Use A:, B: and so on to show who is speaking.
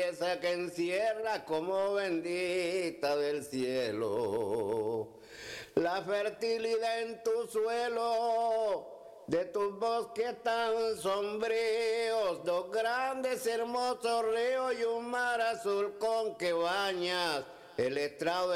A: riqueza que encierra como bendita del cielo. La fertilidad en tu suelo, de tus bosques tan sombríos, dos grandes hermosos ríos y un mar azul con que bañas el estrado